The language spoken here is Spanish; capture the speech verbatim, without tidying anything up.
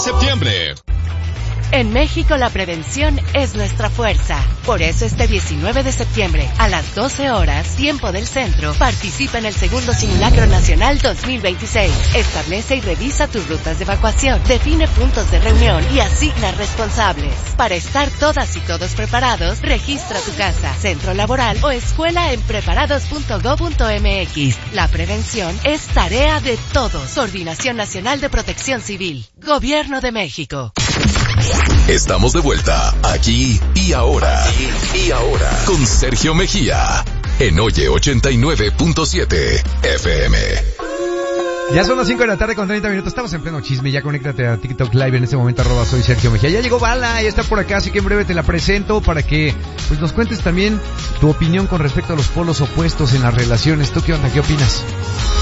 septiembre. En México la prevención es nuestra fuerza. Por eso este diecinueve de septiembre, a las doce horas, tiempo del centro, participa en el segundo Simulacro Nacional dos mil veintiséis. Establece y revisa tus rutas de evacuación, define puntos de reunión y asigna responsables. Para estar todas y todos preparados, registra tu casa, centro laboral o escuela en preparados punto gob punto mx. La prevención es tarea de todos. Coordinación Nacional de Protección Civil. Gobierno de México. Estamos de vuelta, aquí y ahora. Aquí y ahora. Con Sergio Mejía, en Oye ochenta y nueve punto siete F M. Ya son las cinco de la tarde con treinta minutos, estamos en pleno chisme, ya conéctate a TikTok Live en este momento, arroba soy Sergio Mejía. Ya llegó Bala, ya está por acá, así que en breve te la presento para que pues nos cuentes también tu opinión con respecto a los polos opuestos en las relaciones. ¿Tú qué onda? ¿Qué opinas?